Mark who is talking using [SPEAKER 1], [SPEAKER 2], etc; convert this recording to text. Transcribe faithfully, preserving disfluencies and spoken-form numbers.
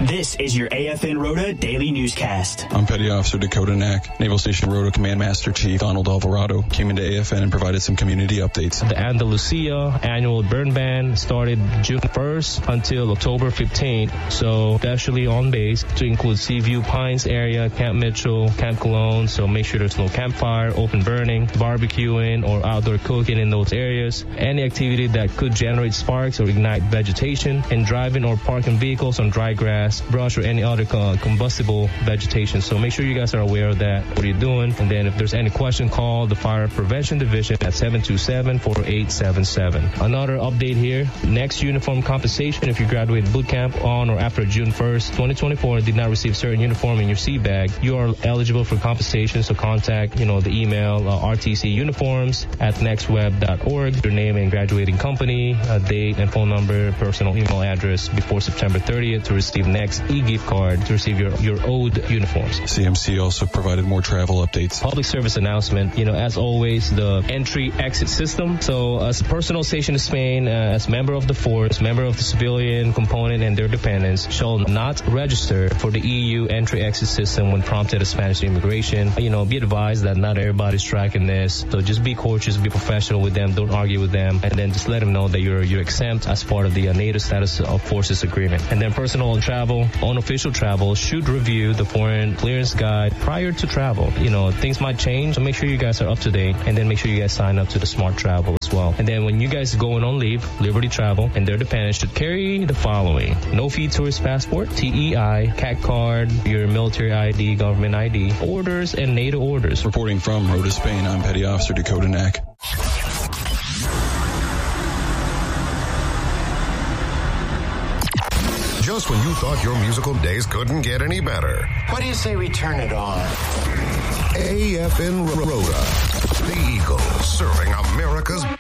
[SPEAKER 1] This is your A F N Rota Daily Newscast.
[SPEAKER 2] I'm Petty Officer Dakota Knack. Naval Station Rota Command Master Chief Donald Alvarado came into A F N and provided some community updates.
[SPEAKER 3] The Andalusia annual burn ban started June first until October fifteenth, so especially on base to include Seaview Pines area, Camp Mitchell, Camp Cologne, so make sure there's no campfire, open burning, barbecuing, or outdoor cooking in those areas. Any activity that could generate sparks or ignite vegetation, and driving or parking vehicles on dry grass, brush, or any other uh, combustible vegetation. So make sure you guys are aware of that, what are you doing, and then if there's any question, call the Fire Prevention Division at seven two seven, four eight seven seven. Another update here, next uniform compensation if you graduated boot camp on or after June first, twenty twenty-four, did not receive certain uniform in your seat bag, you are eligible for compensation, so contact, you know, the email uh, R T C uniforms at nextweb dot org, your name and graduating company, uh, date and phone number, personal email address before September thirtieth to receive next e-gift card to receive your, your owed uniforms.
[SPEAKER 2] C M C also provided more travel updates.
[SPEAKER 3] Public service announcement, you know, as always, the entry-exit system. So as a personnel stationed in Spain, uh, as member of the force, member of the civilian component and their dependents shall not register for the E U entry-exit system when prompted at Spanish immigration. You know, be advised that not everybody's tracking this, so just be cautious, be professional with them, don't argue with them, and then just let them know that you're you're exempt as part of the uh, NATO Status of Forces Agreement. And then personal travel, unofficial travel, should review the foreign clearance guide prior to travel. You know, things might change, so make sure you guys are up to date, and then make sure you guys sign up to the Smart Travel as well. And then when you guys going on leave, Liberty Travel and their dependents should carry the following: no fee tourist passport, T E I, C A C card, your military I D, government I D, orders, and NATO orders.
[SPEAKER 2] Reporting from Rota, Spain, I'm Petty Officer Dakota Knack.
[SPEAKER 4] Just when you thought your musical days couldn't get any better.
[SPEAKER 5] What do you say we turn it on?
[SPEAKER 4] A F N Rota, the Eagle, serving America's